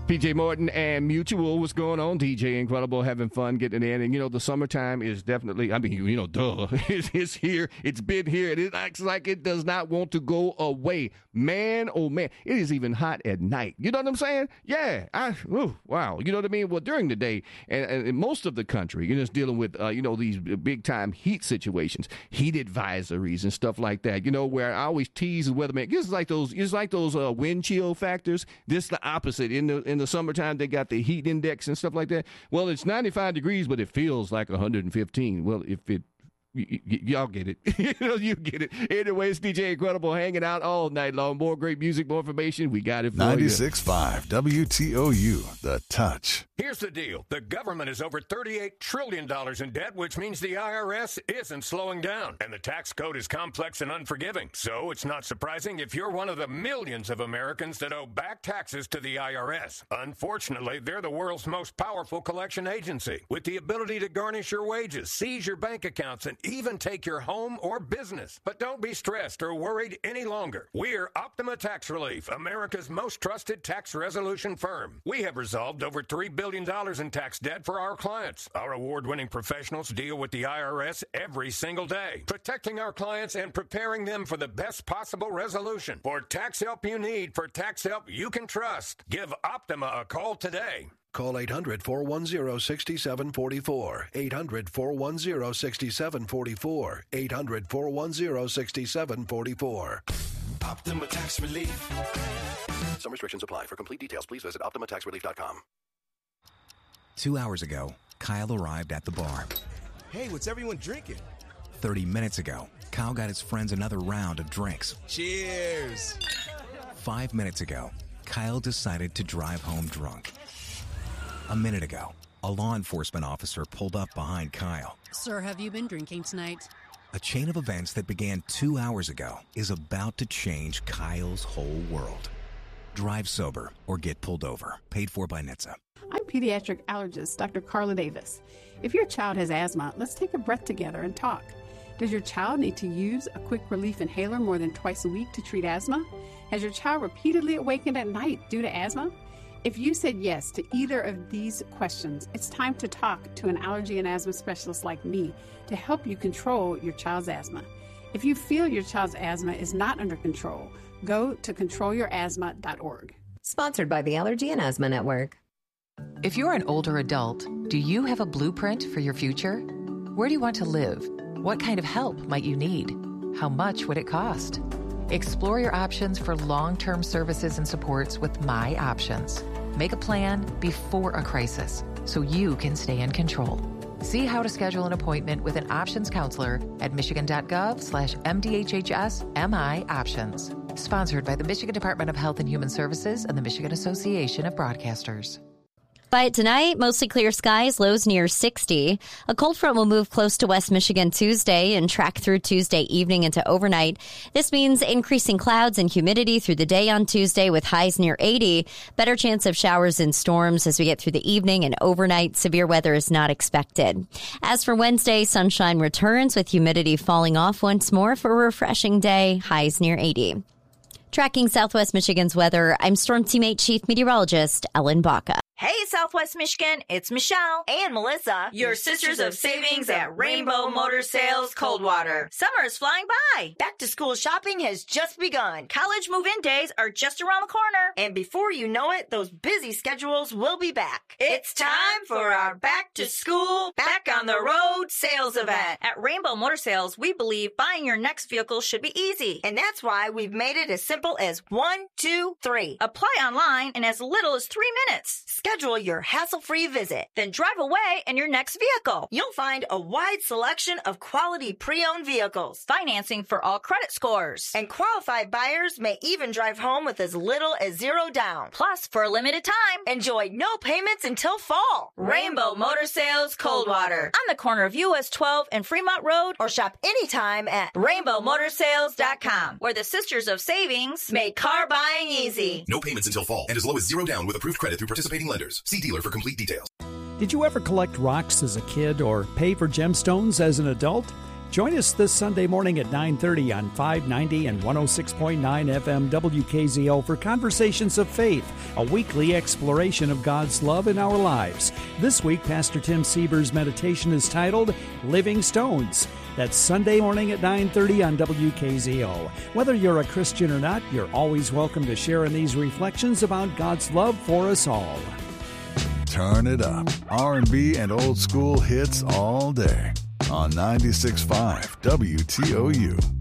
PJ Morton and Mutual, what's going on? DJ Incredible, having fun getting it in. And, the summertime is definitely, duh. It's here. It's been here. And it acts like it does not want to go away. Man, oh, man. It is even hot at night. You know what I'm saying? Yeah. Wow. You know what I mean? Well, during the day, and most of the country, it's dealing with, these big-time heat situations, heat advisories and stuff like that, where I always tease the weatherman. It's like those wind chill factors. This is the opposite. In the summertime, they got the heat index and stuff like that. Well, it's 95 degrees, but it feels like 115. Well, if it y'all get it. You get it. Anyway, it's DJ Incredible hanging out all night long. More great music, more information. We got it for 96.5 WTOU, The Touch. Here's the deal. The government is over $38 trillion in debt, which means the IRS isn't slowing down. And the tax code is complex and unforgiving. So it's not surprising if you're one of the millions of Americans that owe back taxes to the IRS. Unfortunately, they're the world's most powerful collection agency, with the ability to garnish your wages, seize your bank accounts, and even take your home or business. But don't be stressed or worried any longer. We're Optima Tax Relief, America's most trusted tax resolution firm. We have resolved over $3 billion in tax debt for our clients. Our award-winning professionals deal with the IRS every single day, protecting our clients and preparing them for the best possible resolution. For tax help you need, for tax help you can trust, give Optima a call today. Call 800-410-6744. 800-410-6744. 800-410-6744. Optima Tax Relief. Some restrictions apply. For complete details, please visit OptimaTaxRelief.com. 2 hours ago, Kyle arrived at the bar. Hey, what's everyone drinking? 30 minutes ago, Kyle got his friends another round of drinks. Cheers! 5 minutes ago, Kyle decided to drive home drunk. A minute ago, a law enforcement officer pulled up behind Kyle. Sir, have you been drinking tonight? A chain of events that began 2 hours ago is about to change Kyle's whole world. Drive sober or get pulled over. Paid for by NHTSA. I'm pediatric allergist Dr. Carla Davis. If your child has asthma, let's take a breath together and talk. Does your child need to use a quick relief inhaler more than twice a week to treat asthma? Has your child repeatedly awakened at night due to asthma? If you said yes to either of these questions, it's time to talk to an allergy and asthma specialist like me to help you control your child's asthma. If you feel your child's asthma is not under control, go to controlyourasthma.org. Sponsored by the Allergy and Asthma Network. If you're an older adult, do you have a blueprint for your future? Where do you want to live? What kind of help might you need? How much would it cost? Explore your options for long-term services and supports with My Options. Make a plan before a crisis so you can stay in control. See how to schedule an appointment with an options counselor at michigan.gov/MDHHS-MI Options. Sponsored by the Michigan Department of Health and Human Services and the Michigan Association of Broadcasters. By tonight, mostly clear skies, lows near 60. A cold front will move close to West Michigan Tuesday and track through Tuesday evening into overnight. This means increasing clouds and humidity through the day on Tuesday with highs near 80. Better chance of showers and storms as we get through the evening and overnight. Severe weather is not expected. As for Wednesday, sunshine returns with humidity falling off once more for a refreshing day. Highs near 80. Tracking Southwest Michigan's weather, I'm Storm Teammate Chief Meteorologist Ellen Baca. Hey, Southwest Michigan, it's Michelle and Melissa, your sisters of savings at Rainbow Motor Sales Coldwater. Summer is flying by. Back to school shopping has just begun. College move-in days are just around the corner. And before you know it, those busy schedules will be back. It's time for our Back to School, Back on the Road sales event. At Rainbow Motor Sales, we believe buying your next vehicle should be easy. And that's why we've made it as simple as 1, 2, 3. Apply online in as little as 3 minutes. Schedule your hassle-free visit, then drive away in your next vehicle. You'll find a wide selection of quality pre-owned vehicles, financing for all credit scores, and qualified buyers may even drive home with as little as $0 down. Plus, for a limited time, enjoy no payments until fall. Rainbow Motor Sales Coldwater, on the corner of US 12 and Fremont Road, or shop anytime at rainbowmotorsales.com, where the Sisters of Savings make car buying easy. No payments until fall and as low as $0 down with approved credit through participating lenders. See dealer for complete details. Did you ever collect rocks as a kid or pay for gemstones as an adult? Join us this Sunday morning at 9:30 on 590 and 106.9 FM WKZO for Conversations of Faith, a weekly exploration of God's love in our lives. This week, Pastor Tim Sieber's meditation is titled Living Stones. That's Sunday morning at 9:30 on WKZO. Whether you're a Christian or not, you're always welcome to share in these reflections about God's love for us all. Turn it up. R&B and old school hits all day on 96.5 WTOU.